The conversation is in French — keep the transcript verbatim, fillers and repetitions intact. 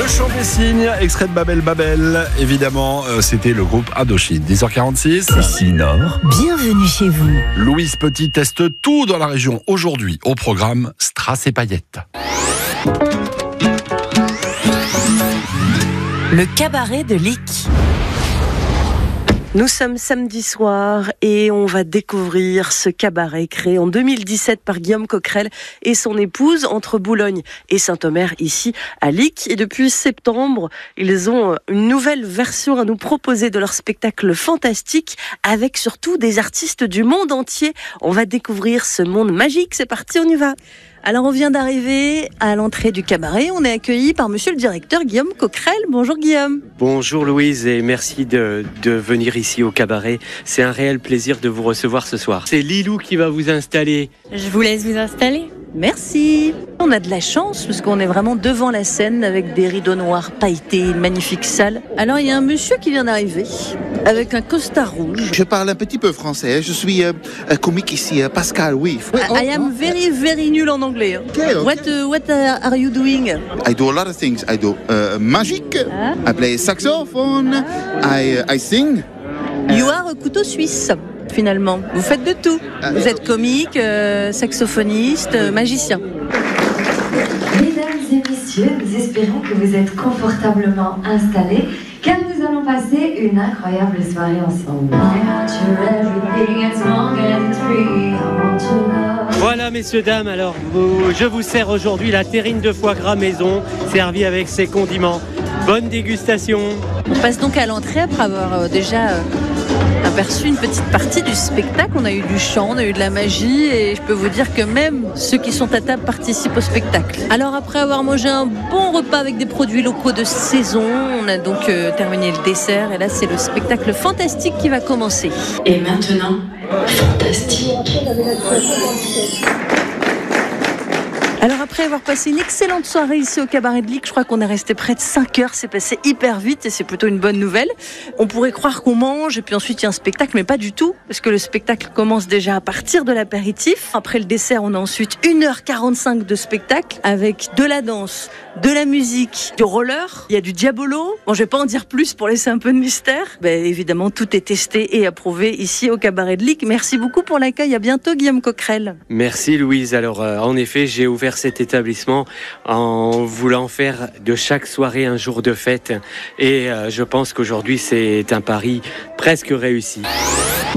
chant des cygnes, extrait de Babel Babel. Évidemment, euh, c'était le groupe Indochine. dix heures quarante-six. Ici Nord. Bienvenue chez vous. Louise Petit teste tout dans la région. Aujourd'hui, au programme Strass et paillettes. Le cabaret de Lic. Nous sommes samedi soir et on va découvrir ce cabaret créé en deux mille dix-sept par Guillaume Coquerel et son épouse entre Boulogne et Saint-Omer ici à Lic. Et depuis septembre, ils ont une nouvelle version à nous proposer de leur spectacle fantastique avec surtout des artistes du monde entier. On va découvrir ce monde magique. C'est parti, on y va. Alors on vient d'arriver à l'entrée du cabaret, on est accueilli par monsieur le directeur Guillaume Coquerel. Bonjour Guillaume. Bonjour Louise et merci de, de venir ici au cabaret. C'est un réel plaisir de vous recevoir ce soir. C'est Lilou qui va vous installer. Je vous laisse vous installer. Merci. On a de la chance parce qu'on est vraiment devant la scène avec des rideaux noirs pailletés, une magnifique salle. Alors il y a un monsieur qui vient d'arriver avec un costard rouge. Je parle un petit peu français, je suis euh, comique ici, euh, Pascal, oui. I, I am very very nul en anglais. Okay, okay. What, uh, what are you doing? I do a lot of things. I do uh, magic, ah. I play saxophone, ah. I, uh, I sing. You are a couteau suisse. Finalement, vous faites de tout. Vous êtes comique, euh, saxophoniste, euh, magicien. Mesdames et messieurs, nous espérons que vous êtes confortablement installés, car nous allons passer une incroyable soirée ensemble. Voilà messieurs, dames, alors vous, je vous sers aujourd'hui la terrine de foie gras maison, servie avec ses condiments. Bonne dégustation. On passe donc à l'entrée après avoir euh, déjà... Euh, aperçu une petite partie du spectacle. On a eu du chant, on a eu de la magie et je peux vous dire que même ceux qui sont à table participent au spectacle. Alors après avoir mangé un bon repas avec des produits locaux de saison, on a donc euh, terminé le dessert et là c'est le spectacle fantastique qui va commencer. Et maintenant, fantastique. Alors après avoir passé une excellente soirée ici au cabaret de Lic, je crois qu'on est resté près de cinq heures, c'est passé hyper vite et c'est plutôt une bonne nouvelle. On pourrait croire qu'on mange et puis ensuite il y a un spectacle, mais pas du tout, parce que le spectacle commence déjà à partir de l'apéritif. Après le dessert, on a ensuite une heure quarante-cinq de spectacle avec de la danse, de la musique, du roller, il y a du diabolo. Bon, je vais pas en dire plus pour laisser un peu de mystère. Ben, évidemment, tout est testé et approuvé ici au cabaret de Lic. Merci beaucoup pour l'accueil, à bientôt Guillaume Coquerel. Merci Louise, alors euh, en effet j'ai ouvert cet établissement en voulant faire de chaque soirée un jour de fête et euh, je pense qu'aujourd'hui c'est un pari presque réussi.